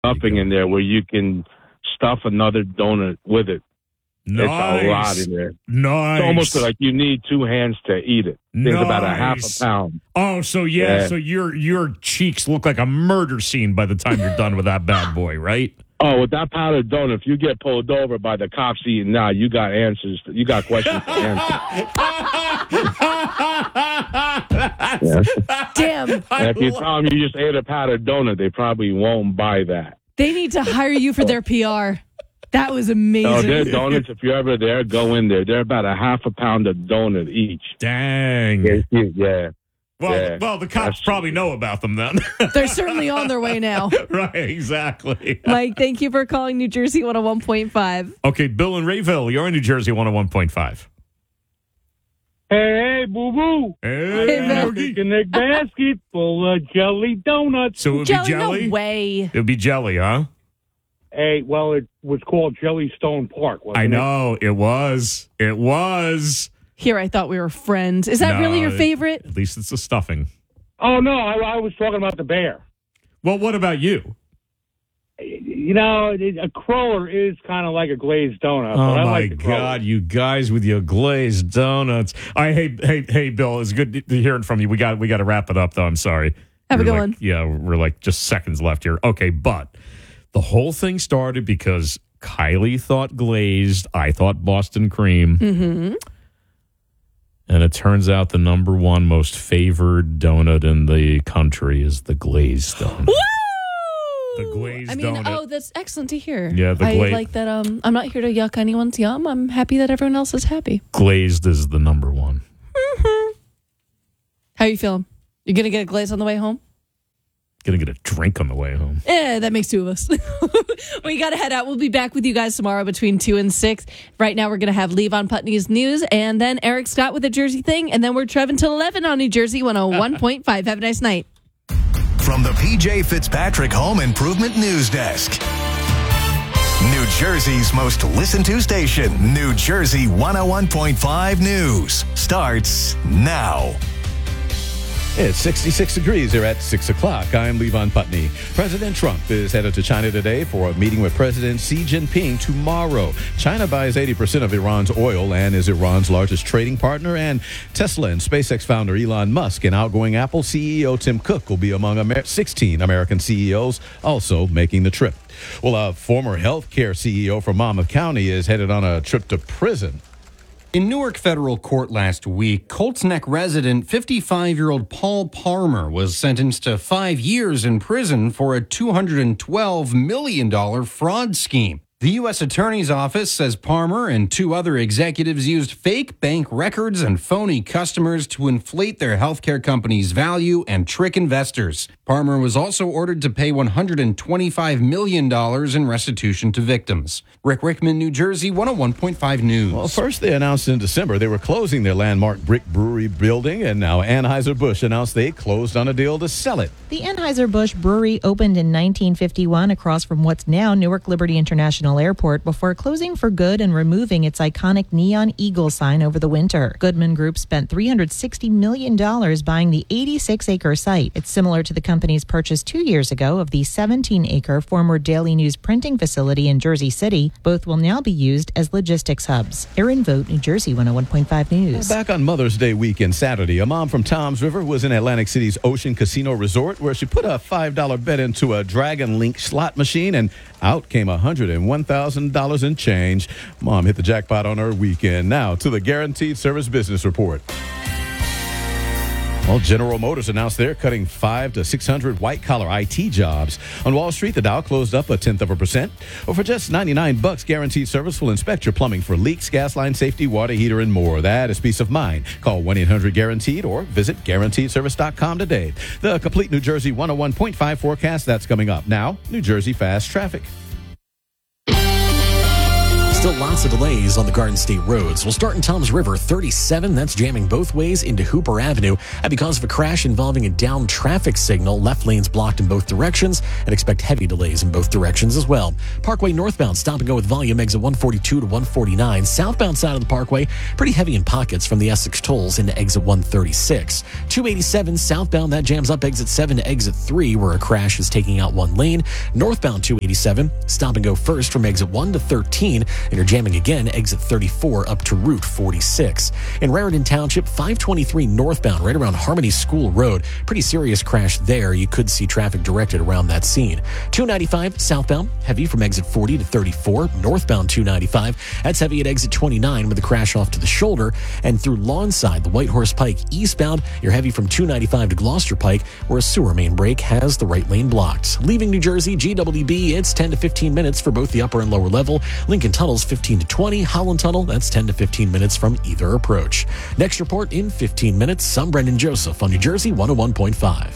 stuffing in there where you can stuff another donut with it. Nice. It's a lot in there. Nice. It's almost like you need 2 hands to eat it. It's about a half a pound. Oh, so so your cheeks look like a murder scene by the time you're done with that bad boy, right? Oh, with that powdered donut, if you get pulled over by the cops eating now, you got answers. You got questions to answer. Damn. And if you tell them you just ate a powdered donut, they probably won't buy that. They need to hire you for their PR. That was amazing. Oh, their donuts, if you're ever there, go in there. They're about a half a pound of donut each. Dang. Yeah. Well, the cops probably know about them then. They're certainly on their way now. Right, exactly. Mike, thank you for calling New Jersey 101.5. Okay, Bill in Rayville, you're in New Jersey 101.5. Hey, boo-boo. Hey, Bill. Picnic basket full of jelly donuts. So it would be jelly? No way. It would be jelly, huh? Hey, well, it was called Jellystone Park, wasn't I it? know. It was. It was. Here, I thought we were friends. Is that really your favorite? At least it's the stuffing. Oh, no, I was talking about the bear. Well, what about you? You know, a cruller is kind of like a glazed donut. Oh, but I my like the cruller. God, you guys with your glazed donuts. Hey, Bill, it's good hearing from you. We got to wrap it up, though. I'm sorry. Have a good one. Yeah, we're like just seconds left here. Okay, but the whole thing started because Kylie thought glazed. I thought Boston cream. Mm-hmm. And it turns out the number one most favored donut in the country is the glazed donut. Woo! The glazed donut. Oh, that's excellent to hear. Yeah, I like that. I'm not here to yuck anyone's yum. I'm happy that everyone else is happy. Glazed is the number one. Mm-hmm. How you feeling? You gonna get a glaze on the way home? Gonna get a drink on the way home. That makes 2 of us. We got to head out. We'll be back with you guys tomorrow between 2 and 6. Right now, we're going to have Levon Putney's news, and then Eric Scott with the Jersey thing, and then we're Trevin till 11 on New Jersey 101.5. Have a nice night. From the PJ Fitzpatrick Home Improvement News Desk. New Jersey's most listened to station, New Jersey 101.5 News, starts now. It's 66 degrees here at 6 o'clock. I'm Levon Putney. President Trump is headed to China today for a meeting with President Xi Jinping tomorrow. China buys 80% of Iran's oil and is Iran's largest trading partner. And Tesla and SpaceX founder Elon Musk and outgoing Apple CEO Tim Cook will be among 16 American CEOs also making the trip. Well, a former healthcare CEO from Monmouth County is headed on a trip to prison. In Newark federal court last week, Colts Neck resident 55-year-old Paul Palmer was sentenced to 5 years in prison for a $212 million fraud scheme. The U.S. Attorney's Office says Palmer and 2 other executives used fake bank records and phony customers to inflate their healthcare company's value and trick investors. Palmer was also ordered to pay $125 million in restitution to victims. Rick Rickman, New Jersey, 101.5 News. Well, first they announced in December they were closing their landmark brick brewery building, and now Anheuser-Busch announced they closed on a deal to sell it. The Anheuser-Busch Brewery opened in 1951 across from what's now Newark Liberty International Airport before closing for good and removing its iconic neon eagle sign over the winter. Goodman Group spent $360 million buying the 86-acre site. It's similar to the company's purchase 2 years ago of the 17-acre former Daily News printing facility in Jersey City. Both will now be used as logistics hubs. Erin Vogt, New Jersey 101.5 News. Back on Mother's Day weekend Saturday, a mom from Toms River was in Atlantic City's Ocean Casino Resort where she put a $5 bet into a Dragon Link slot machine and out came $101,000 in change. Mom hit the jackpot on her weekend. Now to the Guaranteed Service Business Report. Well, General Motors announced they're cutting 500 to 600 white-collar IT jobs. On Wall Street, the Dow closed up 0.1%. Well, for just $99, Guaranteed Service will inspect your plumbing for leaks, gas line safety, water heater, and more. That is peace of mind. Call 1-800-GUARANTEED or visit GuaranteedService.com today. The complete New Jersey 101.5 forecast, that's coming up. Now, New Jersey Fast Traffic. Still lots of delays on the Garden State roads. We'll start in Toms River, 37. That's jamming both ways into Hooper Avenue. And because of a crash involving a downed traffic signal, left lanes blocked in both directions, and expect heavy delays in both directions as well. Parkway northbound, stop and go with volume, exit 142 to 149. Southbound side of the Parkway, pretty heavy in pockets from the Essex tolls into exit 136. 287 southbound, that jams up exit 7 to exit 3, where a crash is taking out one lane. Northbound 287, stop and go first from exit 1 to 13. And you're jamming again, exit 34 up to Route 46. In Raritan Township, 523 northbound, right around Harmony School Road. Pretty serious crash there. You could see traffic directed around that scene. 295 southbound, heavy from exit 40 to 34. Northbound 295, that's heavy at exit 29 with a crash off to the shoulder. And through Lawnside, the Whitehorse Pike eastbound, you're heavy from 295 to Gloucester Pike, where a sewer main break has the right lane blocked. Leaving New Jersey, GWB, it's 10 to 15 minutes for both the upper and lower level. Lincoln Tunnel's 15 to 20. Holland Tunnel, that's 10 to 15 minutes from either approach. Next report in 15 minutes. I'm Brendan Joseph on New Jersey 101.5.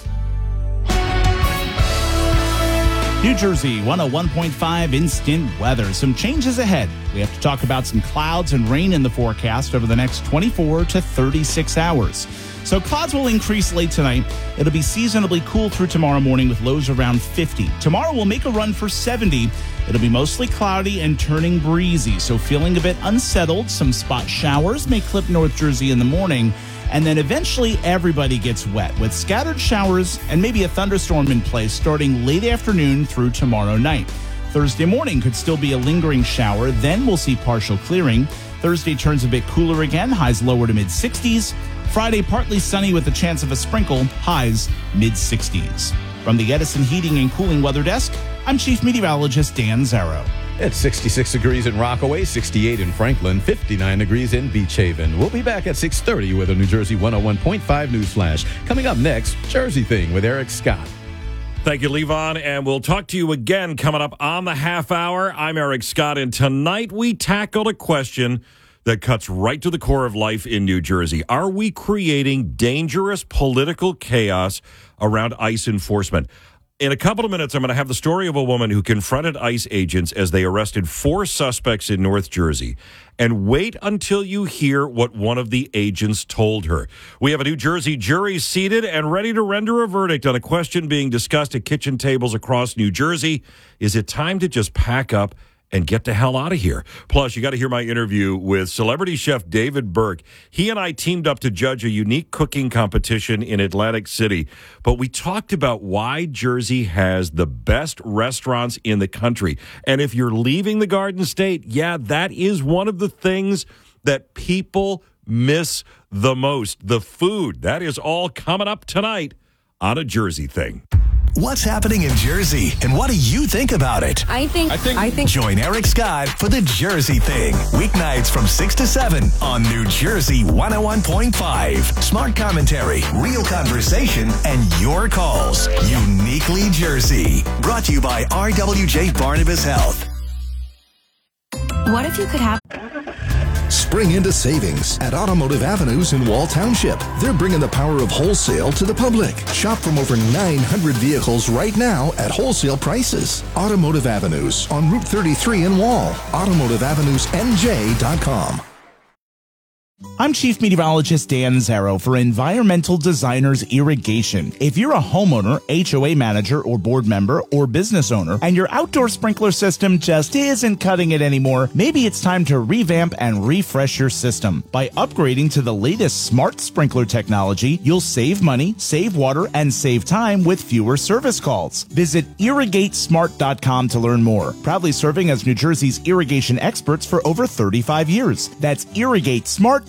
New Jersey 101.5 instant weather. Some changes ahead. We have to talk about some clouds and rain in the forecast over the next 24 to 36 hours. So clouds will increase late tonight. It'll be seasonably cool through tomorrow morning with lows around 50. Tomorrow we'll make a run for 70. It'll be mostly cloudy and turning breezy, so feeling a bit unsettled. Some spot showers may clip North Jersey in the morning. And then eventually everybody gets wet with scattered showers and maybe a thunderstorm in place starting late afternoon through tomorrow night. Thursday morning could still be a lingering shower. Then we'll see partial clearing. Thursday turns a bit cooler again, highs lower to mid-60s. Friday, partly sunny with a chance of a sprinkle, highs mid-60s. From the Edison Heating and Cooling Weather Desk, I'm Chief Meteorologist Dan Zarrow. It's 66 degrees in Rockaway, 68 in Franklin, 59 degrees in Beach Haven. We'll be back at 6:30 with a New Jersey 101.5 News Flash. Coming up next, Jersey Thing with Eric Scott. Thank you, Levon, and we'll talk to you again coming up on the half hour. I'm Eric Scott, and tonight we tackled a question that cuts right to the core of life in New Jersey. Are we creating dangerous political chaos around ICE enforcement? In a couple of minutes, I'm going to have the story of a woman who confronted ICE agents as they arrested 4 suspects in North Jersey. And wait until you hear what one of the agents told her. We have a New Jersey jury seated and ready to render a verdict on a question being discussed at kitchen tables across New Jersey. Is it time to just pack up and get the hell out of here? Plus, you got to hear my interview with celebrity chef David Burke. He and I teamed up to judge a unique cooking competition in Atlantic City. But we talked about why Jersey has the best restaurants in the country. And if you're leaving the Garden State, yeah, that is one of the things that people miss the most. The food. That is all coming up tonight on A Jersey Thing. What's happening in Jersey, and what do you think about it? I think. Join Eric Scott for The Jersey Thing. Weeknights from 6 to 7 on New Jersey 101.5. Smart commentary, real conversation, and your calls. Uniquely Jersey. Brought to you by RWJ Barnabas Health. What if you could have... Spring into savings at Automotive Avenues in Wall Township. They're bringing the power of wholesale to the public. Shop from over 900 vehicles right now at wholesale prices. Automotive Avenues on Route 33 in Wall. AutomotiveAvenuesNJ.com. I'm Chief Meteorologist Dan Zarrow for Environmental Designers Irrigation. If you're a homeowner, HOA manager, or board member, or business owner, and your outdoor sprinkler system just isn't cutting it anymore, maybe it's time to revamp and refresh your system. By upgrading to the latest smart sprinkler technology, you'll save money, save water, and save time with fewer service calls. Visit irrigatesmart.com to learn more. Proudly serving as New Jersey's irrigation experts for over 35 years. That's irrigatesmart.com.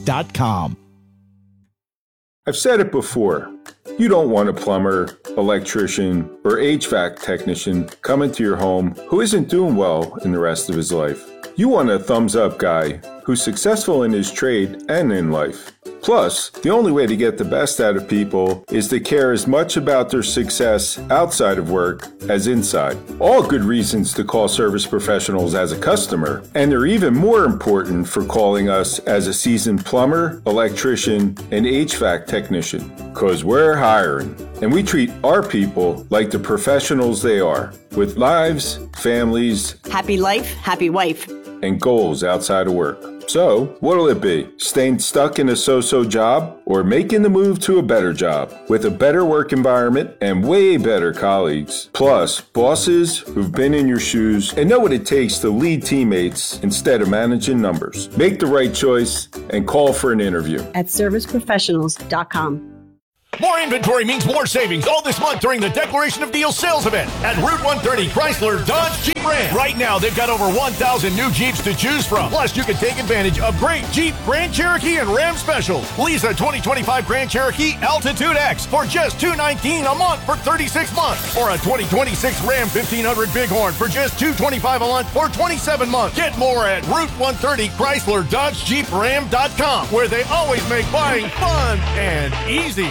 I've said it before. You don't want a plumber, electrician, or HVAC technician coming to your home who isn't doing well in the rest of his life. You want a thumbs-up guy who's successful in his trade and in life. Plus, the only way to get the best out of people is to care as much about their success outside of work as inside. All good reasons to call Service Professionals as a customer, and they're even more important for calling us as a seasoned plumber, electrician, and HVAC technician. Because we're hiring, and we treat our people like the professionals they are, with lives, families, happy life, happy wife, and goals outside of work. So, what'll it be? Staying stuck in a so-so job or making the move to a better job with a better work environment and way better colleagues? Plus, bosses who've been in your shoes and know what it takes to lead teammates instead of managing numbers. Make the right choice and call for an interview at serviceprofessionals.com. More inventory means more savings all this month during the Declaration of Deals sales event at Route 130 Chrysler Dodge Jeep Ram. Right now, they've got over 1,000 new Jeeps to choose from. Plus, you can take advantage of great Jeep, Grand Cherokee, and Ram specials. Lease a 2025 Grand Cherokee Altitude X for just $219 a month for 36 months. Or a 2026 Ram 1500 Bighorn for just $225 a month for 27 months. Get more at Route 130 Chrysler Dodge Jeep Ram.com, where they always make buying fun and easy.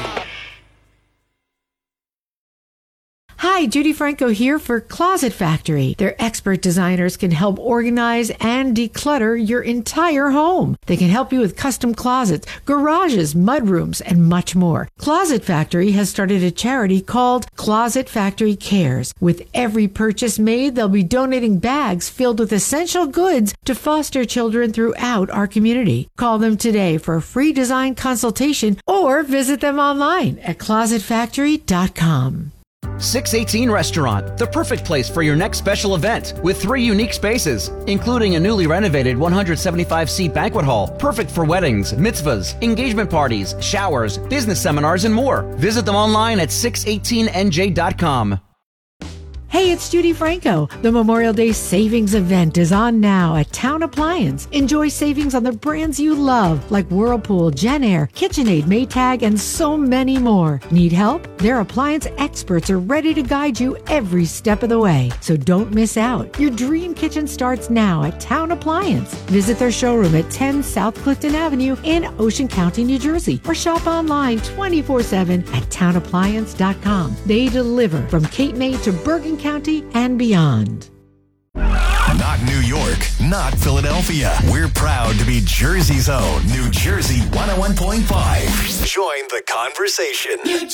Hi, Judy Franco here for Closet Factory. Their expert designers can help organize and declutter your entire home. They can help you with custom closets, garages, mudrooms, and much more. Closet Factory has started a charity called Closet Factory Cares. With every purchase made, they'll be donating bags filled with essential goods to foster children throughout our community. Call them today for a free design consultation or visit them online at closetfactory.com. 618 Restaurant, the perfect place for your next special event, with 3 unique spaces, including a newly renovated 175-seat banquet hall, perfect for weddings, mitzvahs, engagement parties, showers, business seminars, and more. Visit them online at 618nj.com. Hey, it's Judy Franco. The Memorial Day Savings Event is on now at Town Appliance. Enjoy savings on the brands you love, like Whirlpool, JennAir, KitchenAid, Maytag, and so many more. Need help? Their appliance experts are ready to guide you every step of the way. So don't miss out. Your dream kitchen starts now at Town Appliance. Visit their showroom at 10 South Clifton Avenue in Ocean County, New Jersey, or shop online 24/7 at townappliance.com. They deliver from Cape May to Bergen County and beyond. Not New York, not Philadelphia. We're proud to be Jersey's own New Jersey 101.5. Join the conversation. New